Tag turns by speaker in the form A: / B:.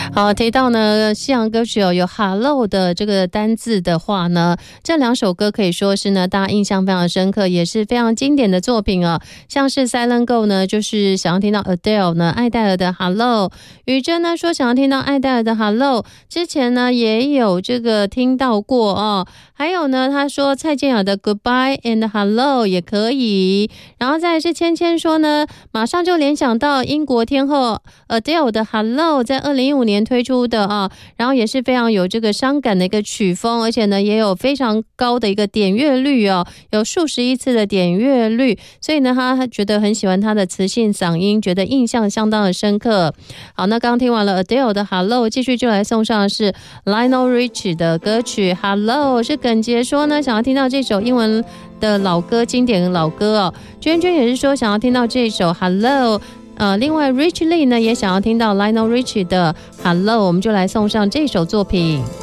A: 好，提到呢西洋歌曲有 Hello 的这个单字的话呢，这两首歌可以说是呢大家印象非常深刻，也是非常经典的作品哦。像是 Silent Go 呢，就是想要听到 Adele 呢艾黛尔的 Hello， 雨珍呢说想要听到艾黛尔的 Hello， 之前呢也有这个听到过哦。还有呢，他说蔡健雅的 Goodbye and Hello 也可以。然后再来是芊芊说呢，马上就联想到英国天后 Adele 的 Hello， 在2015年推出的啊，然后也是非常有这个伤感的一个曲风，而且呢也有非常高的一个点阅率哦，有数十亿次的点阅率，所以呢他觉得很喜欢他的磁性嗓音，觉得印象相当的深刻。好，那刚听完了 Adele 的 Hello， 继续就来送上的是 Lionel Richie 的歌曲 Hello， 是耿杰说呢想要听到这首英文的老歌，经典的老歌哦。娟娟也是说想要听到这首 Hello，另外 Rich Lee 呢也想要听到 Lionel Richie 的 Hello， 我们就来送上这首作品。